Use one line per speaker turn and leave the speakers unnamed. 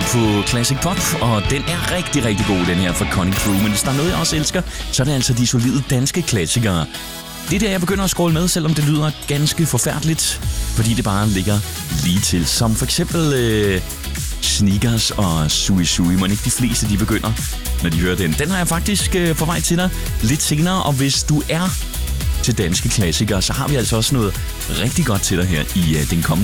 på Classic Pop, og den er rigtig, rigtig god, den her fra Cunning Crew. Men hvis der er noget, jeg også elsker, så er det altså de solide danske klassikere. Det er der, jeg begynder at scrolle med, selvom det lyder ganske forfærdeligt, fordi det bare ligger lige til. Som for eksempel Sneakers og Sui Sui, men ikke de fleste, de begynder, når de hører den. Den har jeg faktisk på vej til dig lidt senere, og hvis du er til danske klassikere, så har vi altså også noget rigtig godt til dig her i den kommende